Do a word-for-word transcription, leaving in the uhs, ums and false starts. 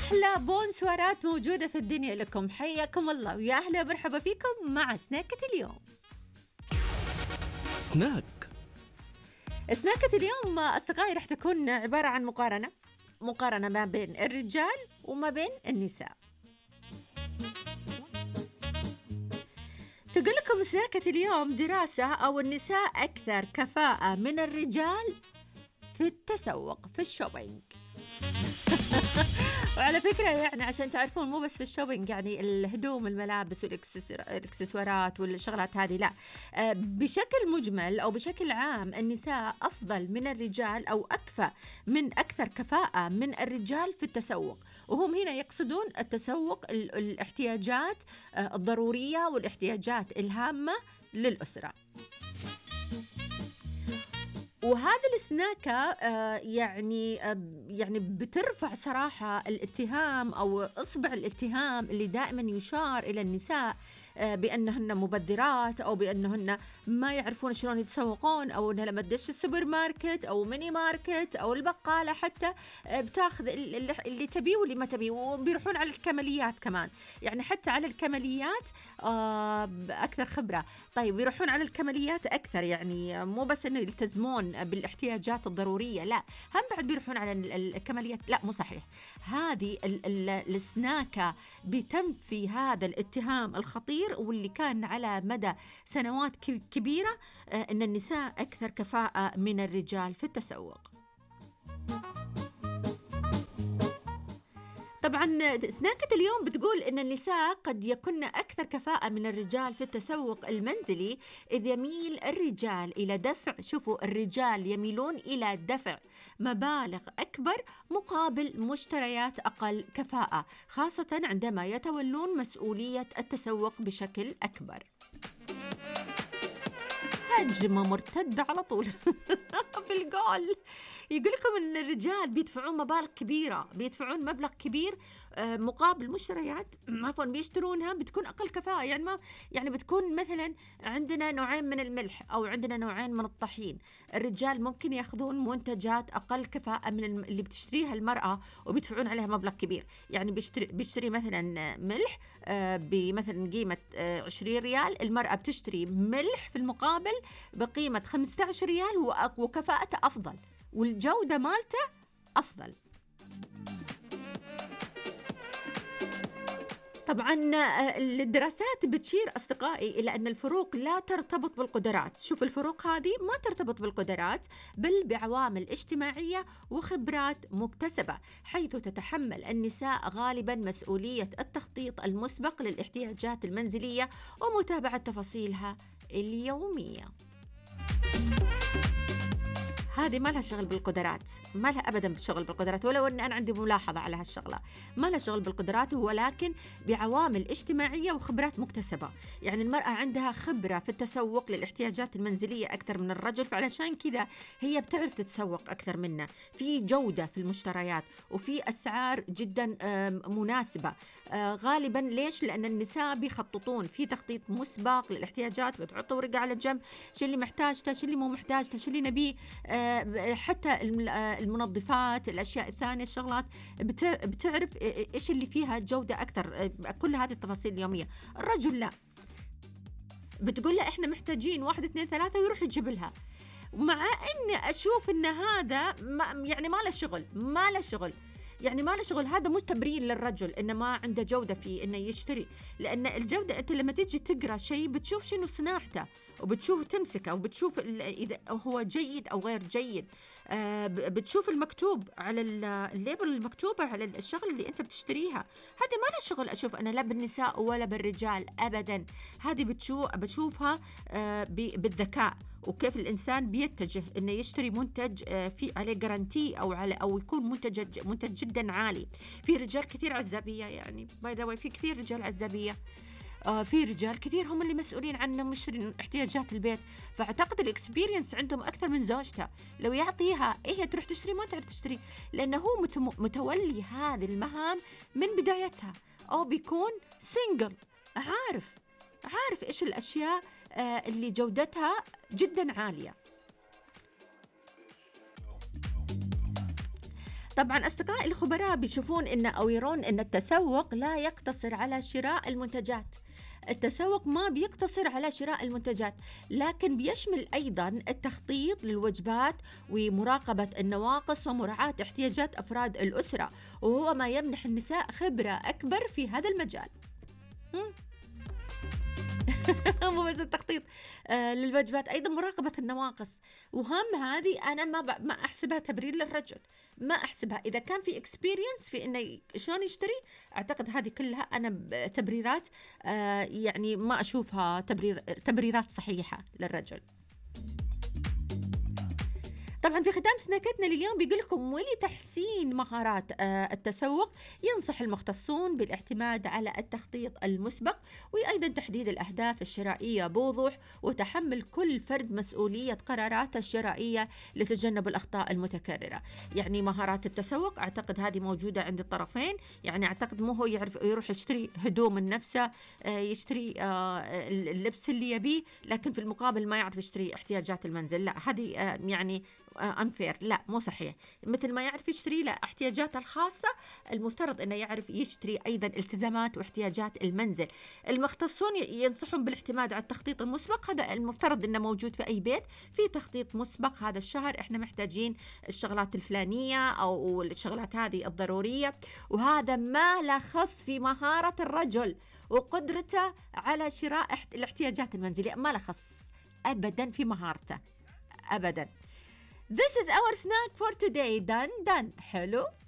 أحلى بونسوارات موجودة في الدنيا لكم، حياكم الله ويا أهلا ومرحبا فيكم مع سناكة اليوم. سناك سناكة اليوم أصدقائي رح تكون عبارة عن مقارنة مقارنة ما بين الرجال وما بين النساء. تقول لكم سناكة اليوم دراسة أو النساء أكثر كفاءة من الرجال في التسوق في الشوبينج. وعلى فكرة يعني عشان تعرفون مو بس في الشوبينج، يعني الهدوم الملابس والإكسسوارات والشغلات هذه لا، بشكل مجمل أو بشكل عام النساء أفضل من الرجال أو أكفأ من أكثر كفاءة من الرجال في التسوق. وهم هنا يقصدون التسوق الاحتياجات الضرورية والاحتياجات الهامة للأسرة. وهذا السناكة آه يعني آه يعني بترفع صراحة الاتهام أو إصبع الاتهام اللي دائما يشار إلى النساء آه بأنهن مبذرات أو بأنهن ما يعرفون شلون يتسوقون، أو أنها لما تدش السوبر ماركت أو ميني ماركت أو البقالة حتى آه بتاخذ اللي تبيه واللي ما تبيه، وبيروحون على الكماليات كمان، يعني حتى على الكماليات آه أكثر خبرة. طيب يروحون على الكماليات أكثر، يعني مو بس إنه يلتزمون بالاحتياجات الضرورية، لا هم بعد بيروحون على الكماليات. لا مو صحيح، هذه السناكة بتنفي هذا الاتهام الخطير واللي كان على مدى سنوات كبيرة أن النساء أكثر كفاءة من الرجال في التسوق. طبعا سناكة اليوم بتقول إن النساء قد يكون أكثر كفاءة من الرجال في التسوق المنزلي، إذ يميل الرجال إلى دفع، شوفوا الرجال يميلون إلى دفع مبالغ أكبر مقابل مشتريات أقل كفاءة، خاصة عندما يتولون مسؤولية التسوق بشكل أكبر. هجمة مرتدة على طول في القول. يقول لكم إن الرجال بيدفعون مبالغ كبيرة، بيدفعون مبلغ كبير مقابل مشتريات عفوا بيشترونها بتكون أقل كفاءة. يعني ما يعني بتكون مثلا عندنا نوعين من الملح أو عندنا نوعين من الطحين، الرجال ممكن يأخذون منتجات أقل كفاءة من اللي بتشتريها المرأة وبيدفعون عليها مبلغ كبير. يعني بيشتري بيشتري مثلا ملح بمثلا قيمة عشرين ريال، المرأة بتشتري ملح في المقابل بقيمة خمسة عشر ريال وكفاءته أفضل والجودة مالته أفضل. طبعا الدراسات بتشير أصدقائي إلى أن الفروق لا ترتبط بالقدرات. شوف الفروق هذه ما ترتبط بالقدرات بل بعوامل اجتماعية وخبرات مكتسبة، حيث تتحمل النساء غالبا مسؤولية التخطيط المسبق للاحتياجات المنزلية ومتابعة تفاصيلها اليومية. هذه ما لها شغل بالقدرات، ما لها أبدا شغل بالقدرات، ولو أن أنا عندي ملاحظة على هالشغلة، ما لها شغل بالقدرات ولكن بعوامل اجتماعية وخبرات مكتسبة. يعني المرأة عندها خبرة في التسوق للاحتياجات المنزلية أكثر من الرجل، فعلشان كذا هي بتعرف تتسوق أكثر منا، في جودة في المشتريات وفي أسعار جدا مناسبة غالبا. ليش؟ لأن النساء بيخططون في تخطيط مسبق للاحتياجات، بتحطوا ورقة على جنب شو اللي محتاجته شو اللي مو محتاجته شو اللي نبيه، حتى المنظفات الأشياء الثانية الشغلات بتعرف إيش اللي فيها جودة أكثر، كل هذه التفاصيل اليومية. الرجل لا، بتقول له إحنا محتاجين واحد اثنين ثلاثة ويروح يجيب لها، مع إن أشوف إن هذا ما يعني ما له شغل ما له شغل يعني ما له شغل. هذا مو تبرير للرجل إنه ما عنده جودة في إنه يشتري، لأن الجودة أنت لما تيجي تقرأ شيء بتشوف شنو صناعته وبتشوف تمسكه وبتشوف إذا هو جيد أو غير جيد. آه بتشوف المكتوب على الليبل المكتوبة على الشغل اللي أنت بتشتريها. هذا ما له شغل أشوف أنا لا بالنساء ولا بالرجال أبدا. هذه بتشوف بشوفها آه بالذكاء وكيف الإنسان بيتجه إنه يشتري منتج في عليه جارانتي أو على أو يكون منتج منتج جدا عالي. في رجال كثير عزابية، يعني باي ذا واي في كثير رجال عزابية، آه في رجال كثير هم اللي مسؤولين عن مشترين احتياجات البيت، فأعتقد الإكسبيرينس عندهم أكثر من زوجته. لو يعطيها إيه تروح تشتري ما تعرف تشتري، لأنه هو متولي هذه المهام من بدايتها، أو بيكون سينجل عارف عارف إيش الأشياء آه اللي جودتها جدا عالية. طبعا أصدقائي الخبراء بيشوفون إن أو يرون إن التسوق لا يقتصر على شراء المنتجات. التسوق ما بيقتصر على شراء المنتجات، لكن بيشمل أيضا التخطيط للوجبات ومراقبة النواقص ومراعاة احتياجات أفراد الأسرة، وهو ما يمنح النساء خبرة أكبر في هذا المجال. هم؟ مو بس التخطيط آه للوجبات، أيضا مراقبة النواقص، وهم هذه أنا ما ب... ما أحسبها تبرير للرجل، ما أحسبها. إذا كان في experience في إنه شلون يشتري، أعتقد هذه كلها أنا ب- تبريرات آه يعني ما أشوفها تبرير تبريرات صحيحة للرجل. طبعا في ختام سناكتنا اليوم بيقول لكم ولتحسين مهارات آه، التسوق ينصح المختصون بالاعتماد على التخطيط المسبق، وأيضا تحديد الأهداف الشرائية بوضوح، وتحمل كل فرد مسؤولية قراراته الشرائية لتجنب الأخطاء المتكررة. يعني مهارات التسوق أعتقد هذه موجودة عند الطرفين. يعني أعتقد مو هو يعرف يروح يشتري هدوم من نفسه، آه، يشتري آه، اللبس اللي يبيه، لكن في المقابل ما يعرف يشتري احتياجات المنزل. لا، هذه آه، يعني أنفير، لا مو صحيح. مثل ما يعرف يشتري له احتياجاته الخاصة، المفترض أنه يعرف يشتري أيضا التزامات واحتياجات المنزل. المختصون ي- ينصحون بالاعتماد على التخطيط المسبق، هذا المفترض أنه موجود في أي بيت، في تخطيط مسبق. هذا الشهر إحنا محتاجين الشغلات الفلانية أو الشغلات هذه الضرورية، وهذا ما له خص في مهارة الرجل وقدرته على شراء احت- الاحتياجات المنزلية، ما له خص أبدا في مهارته أبدا. This is our snack for today. Done done. حلو.